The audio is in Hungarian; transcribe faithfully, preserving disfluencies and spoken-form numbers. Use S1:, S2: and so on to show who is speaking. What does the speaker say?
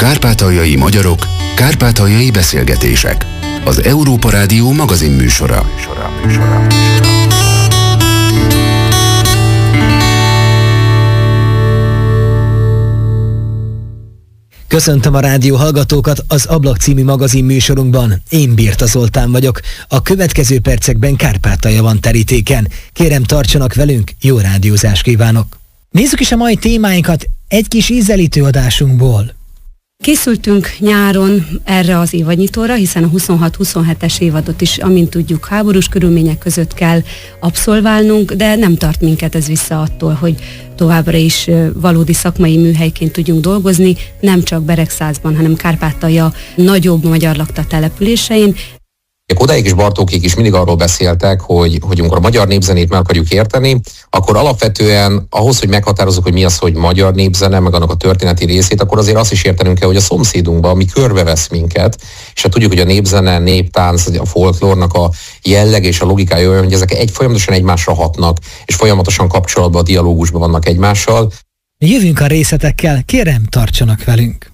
S1: Kárpátaljai magyarok, kárpátaljai beszélgetések. Az Európa Rádió magazin műsora.
S2: Köszöntöm a rádió hallgatókat az Ablak című magazin műsorunkban. Én Birta Zoltán vagyok. A következő percekben Kárpátalja van terítéken. Kérem, tartsanak velünk, jó rádiózást kívánok! Nézzük is a mai témáinkat egy kis ízelítő adásunkból.
S3: Készültünk nyáron erre az évadnyitóra, hiszen a huszonhat huszonhetes évadot is, amint tudjuk, háborús körülmények között kell abszolválnunk, de nem tart minket ez vissza attól, hogy továbbra is valódi szakmai műhelyként tudjunk dolgozni, nem csak Beregszázban, hanem Kárpátalja nagyobb magyar lakta településein.
S4: Odáig is Bartókék is mindig arról beszéltek, hogy, hogy amikor a magyar népzenét meg akarjuk érteni, akkor alapvetően ahhoz, hogy meghatározzuk, hogy mi az, hogy magyar népzene, meg annak a történeti részét, akkor azért azt is értenünk kell, hogy a szomszédunkban, ami körbevesz minket, és hát tudjuk, hogy a népzene, néptánc, a folklórnak a jelleg és a logikája olyan, hogy ezek egy folyamatosan egymásra hatnak, és folyamatosan kapcsolatban, a dialógusban vannak egymással.
S2: Jövünk a részletekkel, kérem, tartsanak velünk!